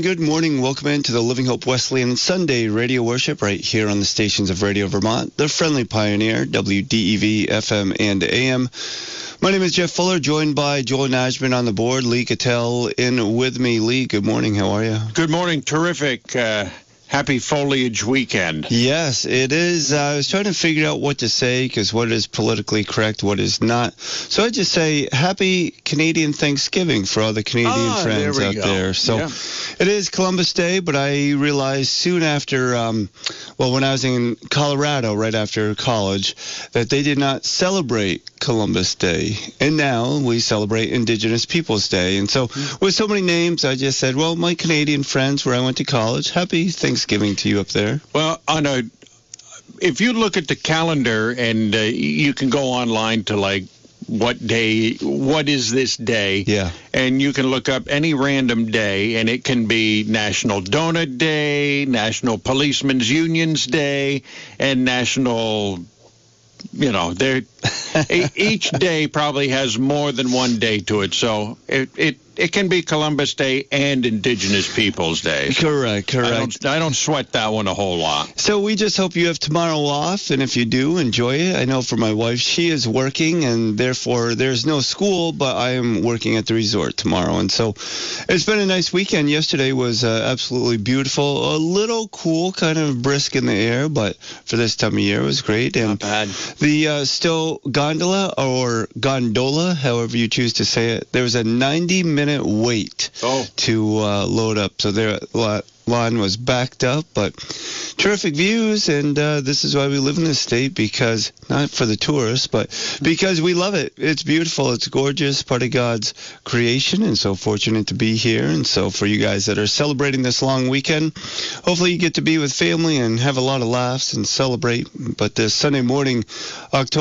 good morning. Welcome into the Living Hope Wesleyan Sunday radio worship right here on the stations of Radio Vermont, the Friendly Pioneer, WDEV, FM, and AM. My name is Jeff Fuller, joined by Joel Najman on the board, Lee Cattell in with me. Lee, good morning. How are you? Good morning. Terrific. Happy foliage weekend. Yes, it is. I was trying to figure out what to say because what is politically correct, what is not. So I just say happy Canadian Thanksgiving for all the Canadian friends out there. So It is Columbus Day, but I realized soon after, when I was in Colorado right after college, that they did not celebrate Columbus Day. And now we celebrate Indigenous Peoples Day. And so with so many names, I just said, well, my Canadian friends where I went to college, happy Thanksgiving to you up there. Well, if you look at the calendar and you can go online to what is this day? Yeah. And you can look up any random day, and it can be National Donut Day, National Policemen's Unions Day, and National, each day probably has more than one day to it. So it can be Columbus Day and Indigenous Peoples Day. Correct. I don't sweat that one a whole lot. So we just hope you have tomorrow off, and if you do, enjoy it. I know for my wife, she is working, and therefore there's no school, but I am working at the resort tomorrow. And so it's been a nice weekend. Yesterday was absolutely beautiful. A little cool, kind of brisk in the air, but for this time of year, it was great. And not bad. The Stowe Gondola, or Gondola, however you choose to say it, there was a 90-minute wait to load up. So their line was backed up, but terrific views, and this is why we live in this state, because not for the tourists, but because we love it. It's beautiful. It's gorgeous, part of God's creation, and so fortunate to be here. And so for you guys that are celebrating this long weekend, hopefully you get to be with family and have a lot of laughs and celebrate. But this Sunday morning, October